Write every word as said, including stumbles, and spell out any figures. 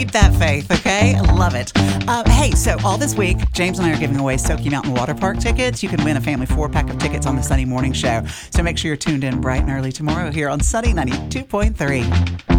Keep that faith, okay? I love it. Uh, hey, so all this week, James and I are giving away Soaky Mountain Water Park tickets. You can win a family four-pack of tickets on the Sunny Morning Show. So make sure you're tuned in bright and early tomorrow here on Sunny ninety-two point three.